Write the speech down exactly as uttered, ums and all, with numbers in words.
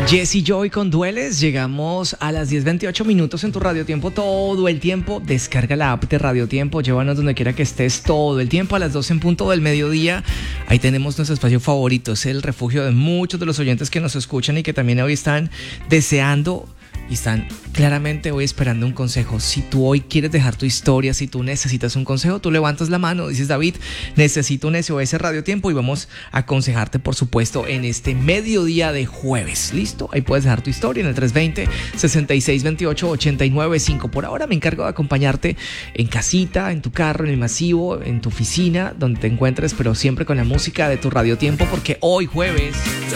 Jesse Joy con Dueles. Llegamos a las diez veintiocho minutos en tu Radio Tiempo todo el tiempo. Descarga la app de Radio Tiempo, llévanos donde quiera que estés todo el tiempo. A las doce en punto del mediodía, ahí tenemos nuestro espacio favorito. Es el refugio de muchos de los oyentes que nos escuchan y que también hoy están deseando y están claramente hoy esperando un consejo. Si tú hoy quieres dejar tu historia, si tú necesitas un consejo, tú levantas la mano, dices: David, necesito un S O S Radio Tiempo, y vamos a aconsejarte, por supuesto, en este mediodía de jueves. ¿Listo? Ahí puedes dejar tu historia en el tres veinte, sesenta y seis veintiocho, ochenta y nueve cinco. Por ahora me encargo de acompañarte en casita, en tu carro, en el masivo, en tu oficina, donde te encuentres, pero siempre con la música de tu Radio Tiempo, porque hoy jueves